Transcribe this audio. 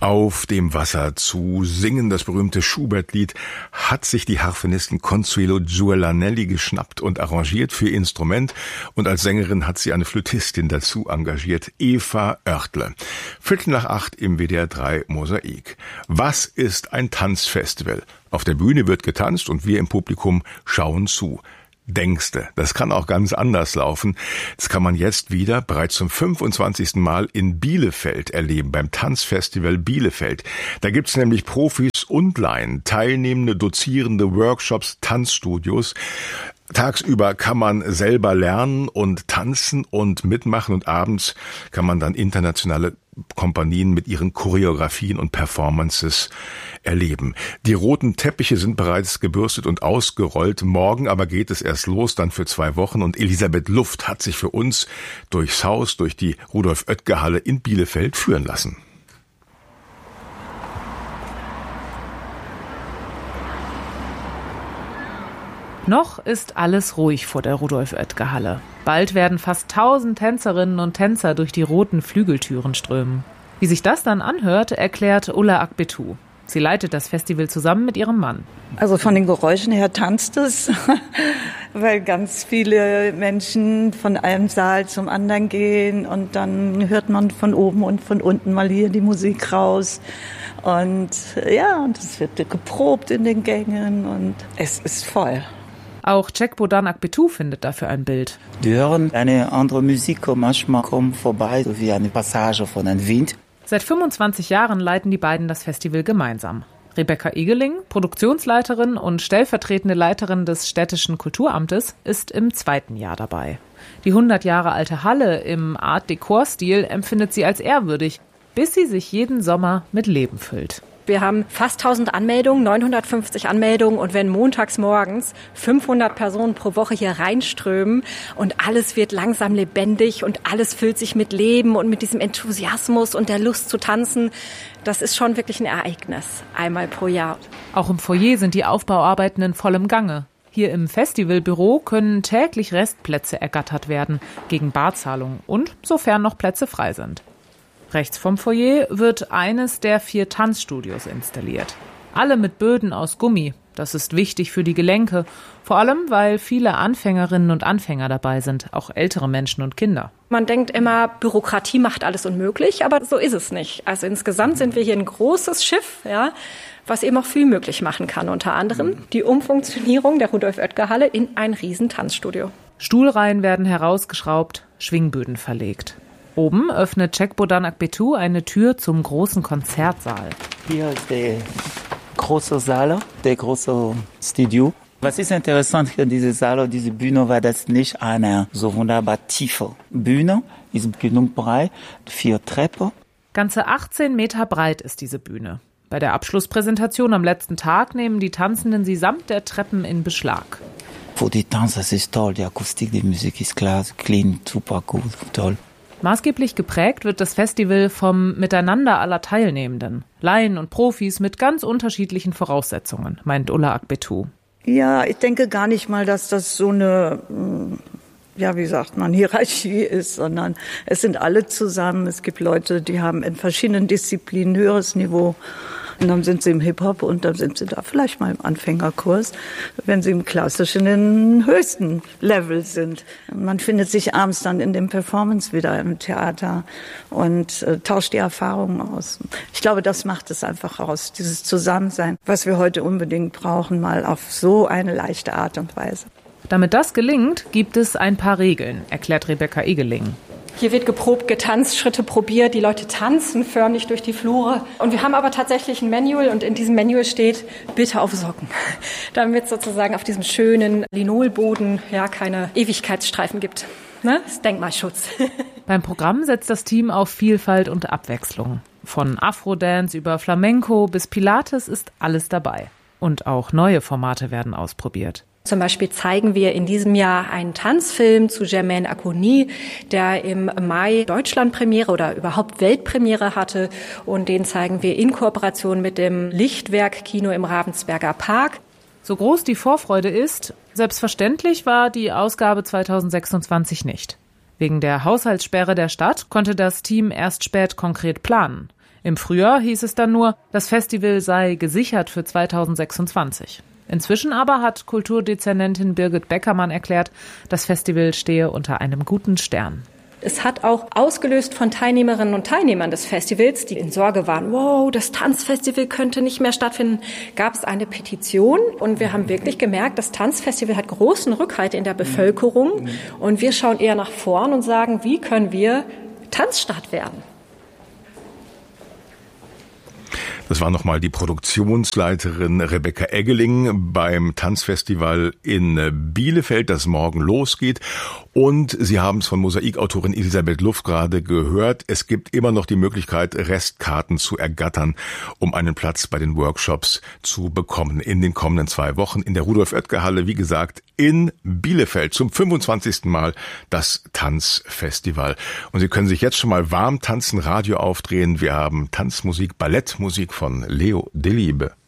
Auf dem Wasser zu singen, das berühmte Schubert-Lied, hat sich die Harfenistin Consuelo Giulianelli geschnappt und arrangiert für ihr Instrument, und als Sängerin hat sie eine Flötistin dazu engagiert, Eva Oertle. 7:45 im WDR 3 Mosaik. Was ist ein Tanzfestival? Auf der Bühne wird getanzt und wir im Publikum schauen zu. Denkste, das kann auch ganz anders laufen. Das kann man jetzt wieder bereits zum 25. Mal in Bielefeld erleben, beim Tanzfestival Bielefeld. Da gibt's nämlich Profis und Laien, Teilnehmende, Dozierende, Workshops, Tanzstudios. Tagsüber kann man selber lernen und tanzen und mitmachen, und abends kann man dann internationale Kompanien mit ihren Choreografien und Performances erleben. Die roten Teppiche sind bereits gebürstet und ausgerollt. Morgen aber geht es erst los, dann für 2 Wochen. Und Elisabeth Luft hat sich für uns durchs Haus, durch die Rudolf-Oetker-Halle in Bielefeld führen lassen. Noch ist alles ruhig vor der Rudolf-Oetker-Halle. Bald werden fast 1000 Tänzerinnen und Tänzer durch die roten Flügeltüren strömen. Wie sich das dann anhört, erklärt Ulla Akbetu. Sie leitet das Festival zusammen mit ihrem Mann. Also von den Geräuschen her tanzt es, weil ganz viele Menschen von einem Saal zum anderen gehen, und dann hört man von oben und von unten mal hier die Musik raus. Und ja, und es wird geprobt in den Gängen und es ist voll. Auch Cekbodan Akbetu findet dafür ein Bild. Die hören eine andere Musik, manchmal kommt vorbei, so wie eine Passage von einem Wind. Seit 25 Jahren leiten die beiden das Festival gemeinsam. Rebecca Egeling, Produktionsleiterin und stellvertretende Leiterin des städtischen Kulturamtes, ist im 2. Jahr dabei. Die 100 Jahre alte Halle im Art-Décor-Stil empfindet sie als ehrwürdig, bis sie sich jeden Sommer mit Leben füllt. Wir haben fast 1000 Anmeldungen, 950 Anmeldungen, und wenn montags morgens 500 Personen pro Woche hier reinströmen und alles wird langsam lebendig und alles füllt sich mit Leben und mit diesem Enthusiasmus und der Lust zu tanzen, das ist schon wirklich ein Ereignis, einmal pro Jahr. Auch im Foyer sind die Aufbauarbeiten in vollem Gange. Hier im Festivalbüro können täglich Restplätze ergattert werden, gegen Barzahlung und sofern noch Plätze frei sind. Rechts vom Foyer wird eines der 4 Tanzstudios installiert. Alle mit Böden aus Gummi. Das ist wichtig für die Gelenke. Vor allem, weil viele Anfängerinnen und Anfänger dabei sind, auch ältere Menschen und Kinder. Man denkt immer, Bürokratie macht alles unmöglich, aber so ist es nicht. Also insgesamt sind wir hier ein großes Schiff, ja, was eben auch viel möglich machen kann. Unter anderem die Umfunktionierung der Rudolf-Oetker-Halle in ein riesen Tanzstudio. Stuhlreihen werden herausgeschraubt, Schwingböden verlegt. Oben öffnet Cekbodan Akbetu eine Tür zum großen Konzertsaal. Hier ist der große Saal, der große Studio. Was ist interessant hier, diese Saal, diese Bühne, war das nicht eine so wunderbar tiefe Bühne, ist genug breit, 4 Treppen. Ganze 18 Meter breit ist diese Bühne. Bei der Abschlusspräsentation am letzten Tag nehmen die Tanzenden sie samt der Treppen in Beschlag. Für die Tanz, das ist toll, die Akustik, die Musik ist klar, klingt super gut, toll. Maßgeblich geprägt wird das Festival vom Miteinander aller Teilnehmenden. Laien und Profis mit ganz unterschiedlichen Voraussetzungen, meint Ulla Akbetu. Ja, ich denke gar nicht mal, dass das so eine, ja, wie sagt man, Hierarchie ist, sondern es sind alle zusammen. Es gibt Leute, die haben in verschiedenen Disziplinen höheres Niveau. Und dann sind sie im Hip-Hop und dann sind sie da vielleicht mal im Anfängerkurs, wenn sie im klassischen, in höchsten Level sind. Man findet sich abends dann in dem Performance wieder im Theater und tauscht die Erfahrungen aus. Ich glaube, das macht es einfach aus, dieses Zusammensein, was wir heute unbedingt brauchen, mal auf so eine leichte Art und Weise. Damit das gelingt, gibt es ein paar Regeln, erklärt Rebecca Egeling. Hier wird geprobt, getanzt, Schritte probiert, die Leute tanzen förmlich durch die Flure. Und wir haben aber tatsächlich ein Manual, und in diesem Manual steht, bitte auf Socken. Damit sozusagen auf diesem schönen Linolboden ja keine Ewigkeitsstreifen gibt. Ne? Das ist Denkmalschutz. Beim Programm setzt das Team auf Vielfalt und Abwechslung. Von Afrodance über Flamenco bis Pilates ist alles dabei. Und auch neue Formate werden ausprobiert. Zum Beispiel zeigen wir in diesem Jahr einen Tanzfilm zu Germaine Acogny, der im Mai Deutschlandpremiere oder überhaupt Weltpremiere hatte. Und den zeigen wir in Kooperation mit dem Lichtwerk-Kino im Ravensberger Park. So groß die Vorfreude ist, selbstverständlich war die Ausgabe 2026 nicht. Wegen der Haushaltssperre der Stadt konnte das Team erst spät konkret planen. Im Frühjahr hieß es dann nur, das Festival sei gesichert für 2026. Inzwischen aber hat Kulturdezernentin Birgit Beckermann erklärt, das Festival stehe unter einem guten Stern. Es hat auch ausgelöst von Teilnehmerinnen und Teilnehmern des Festivals, die in Sorge waren, wow, das Tanzfestival könnte nicht mehr stattfinden, gab es eine Petition. Und wir haben wirklich gemerkt, das Tanzfestival hat großen Rückhalt in der Bevölkerung. Und wir schauen eher nach vorn und sagen, wie können wir Tanzstadt werden? Das war nochmal die Produktionsleiterin Rebecca Eggeling beim Tanzfestival in Bielefeld, das morgen losgeht. Und Sie haben es von Mosaikautorin Elisabeth Luft gerade gehört. Es gibt immer noch die Möglichkeit, Restkarten zu ergattern, um einen Platz bei den Workshops zu bekommen in den kommenden 2 Wochen in der Rudolf-Oetker-Halle. Wie gesagt, in Bielefeld zum 25. Mal das Tanzfestival. Und Sie können sich jetzt schon mal warm tanzen, Radio aufdrehen. Wir haben Tanzmusik, Ballettmusik von Leo Delibes.